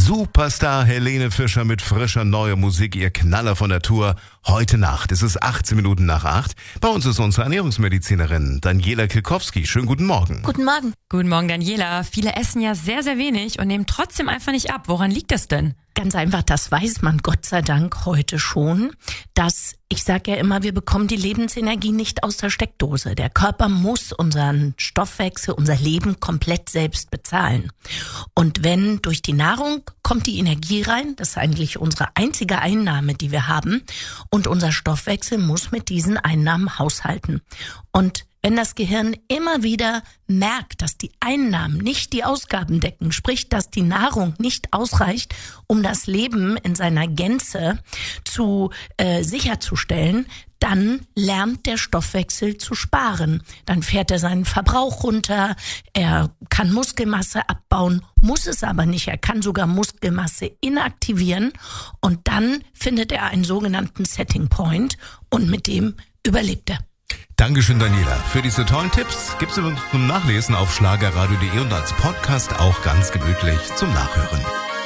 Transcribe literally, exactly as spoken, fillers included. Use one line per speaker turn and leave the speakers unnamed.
Superstar Helene Fischer mit frischer neuer Musik, ihr Knaller von der Tour. Heute Nacht, es ist achtzehn Minuten nach acht. Bei uns ist unsere Ernährungsmedizinerin Daniela Kilkowski. Schönen guten Morgen.
Guten Morgen.
Guten Morgen, Daniela. Viele essen ja sehr, sehr wenig und nehmen trotzdem einfach nicht ab. Woran liegt das denn?
Ganz einfach, das weiß man Gott sei Dank heute schon, dass, ich sage ja immer, wir bekommen die Lebensenergie nicht aus der Steckdose. Der Körper muss unseren Stoffwechsel, unser Leben komplett selbst bezahlen. Und wenn durch die Nahrung kommt die Energie rein, das ist eigentlich unsere einzige Einnahme, die wir haben, und unser Stoffwechsel muss mit diesen Einnahmen haushalten. Und wenn das Gehirn immer wieder merkt, dass die Einnahmen nicht die Ausgaben decken, sprich, dass die Nahrung nicht ausreicht, um das Leben in seiner Gänze zu äh, sicherzustellen, dann lernt der Stoffwechsel zu sparen. Dann fährt er seinen Verbrauch runter, er kann Muskelmasse abbauen, muss es aber nicht. Er kann sogar Muskelmasse inaktivieren und dann findet er einen sogenannten Setting Point und mit dem überlebt er.
Dankeschön, Daniela. Für diese tollen Tipps gibt's uns zum Nachlesen auf schlagerradio punkt de und als Podcast auch ganz gemütlich zum Nachhören.